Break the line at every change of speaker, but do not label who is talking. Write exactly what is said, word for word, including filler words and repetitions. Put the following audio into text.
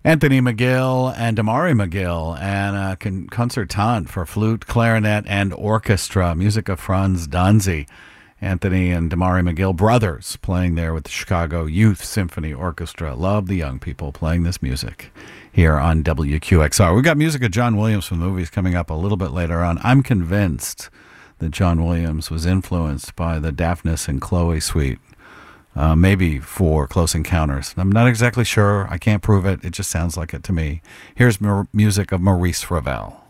Anthony McGill and Damari McGill, and a con- concertant for flute, clarinet, and orchestra. Music of Franz Danzi. Anthony and Damari McGill, brothers, playing there with the Chicago Youth Symphony Orchestra. Love the young people playing this music here on W Q X R. We've got music of John Williams from the movies coming up a little bit later on. I'm convinced that John Williams was influenced by the Daphnis and Chloe suite, uh, maybe for Close Encounters. I'm not exactly sure. I can't prove it. It just sounds like it to me. Here's mu- music of Maurice Ravel.